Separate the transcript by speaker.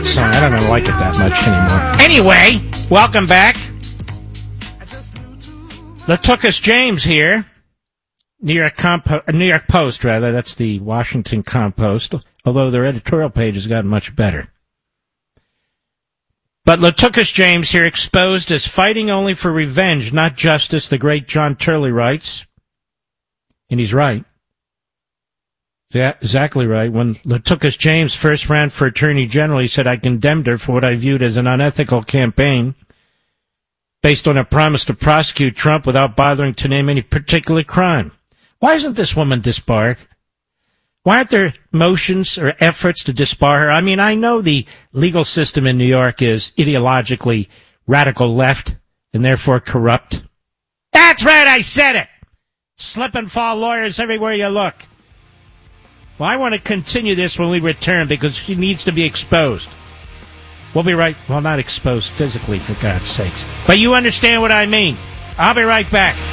Speaker 1: song. I don't like it that much anymore. Anyway, welcome back. Latucus James here. New York Post, rather. That's the Washington Compost, although their editorial page has gotten much better. But Latucus James here, exposed as fighting only for revenge, not justice, the great John Turley writes. And he's right. Yeah, exactly right. When Latucus James first ran for Attorney General, he said, I condemned her for what I viewed as an unethical campaign based on a promise to prosecute Trump without bothering to name any particular crime. Why isn't this woman disbarred? Why aren't there motions or efforts to disbar her? I mean, I know the legal system in New York is ideologically radical left and therefore corrupt. That's right, I said it! Slip and fall lawyers everywhere you look. Well, I want to continue this when we return because she needs to be exposed. We'll be right, well, not exposed physically, for God's sakes. But you understand what I mean. I'll be right back.